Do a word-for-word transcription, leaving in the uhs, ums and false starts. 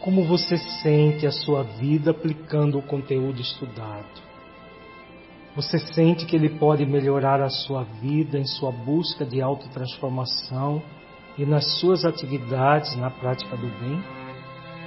Como você sente a sua vida aplicando o conteúdo estudado? Você sente que ele pode melhorar a sua vida em sua busca de autotransformação e nas suas atividades na prática do bem?